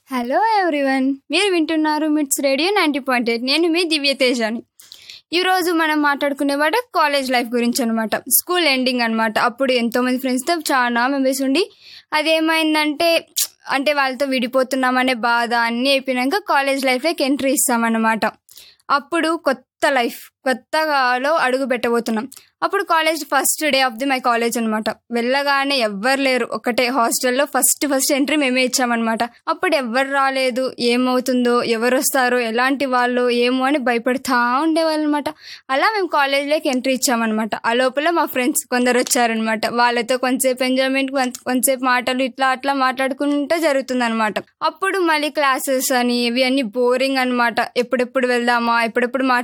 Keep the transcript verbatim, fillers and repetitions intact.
Hello everyone, మీరు వింటున్నారు మిట్స్ రేడియో నైంటీ పాయింట్ ఎయిట్. నేను మీ దివ్య తేజాని. ఈరోజు మనం మాట్లాడుకునే మాట కాలేజ్ లైఫ్ గురించి అనమాట. స్కూల్ ఎండింగ్ అనమాట. అప్పుడు ఎంతోమంది ఫ్రెండ్స్తో చాలా మెమరీస్ ఉండి అదేమైందంటే అంటే వాళ్ళతో విడిపోతున్నామనే బాధ అన్నీ అయిపోయినాక కాలేజ్ లైఫ్లోకి ఎంట్రీ ఇస్తామన్నమాట. అప్పుడు కొత్త లైఫ్ కొత్తగాలో అడుగు పెట్టబోతున్నాం. అప్పుడు college first day of the my college అనమాట. వెళ్ళగానే ఎవ్వరు లేరు, ఒకటే హాస్టల్లో ఫస్ట్ ఫస్ట్ ఎంట్రీ మేమే ఇచ్చామన్నమాట. అప్పుడు ఎవ్వరు రాలేదు, ఏమవుతుందో ఎవరు వస్తారో ఎలాంటి వాళ్ళు ఏమో అని భయపడుతూ ఉండేవాళ్ళు అనమాట. అలా మేము కాలేజ్లోకి ఎంట్రీ ఇచ్చామన్నమాట. ఆ లోపల మా ఫ్రెండ్స్ కొందరు వచ్చారనమాట. వాళ్ళతో కొంతసేపు ఎంజాయ్మెంట్, కొంతసేపు మాటలు ఇట్లా అట్లా మాట్లాడుకుంటూ జరుగుతుంది అనమాట. అప్పుడు మళ్ళీ క్లాసెస్ అని ఇవి అన్ని బోరింగ్ అనమాట. ఎప్పుడెప్పుడు వెళ్దామా, ఎప్పుడెప్పుడు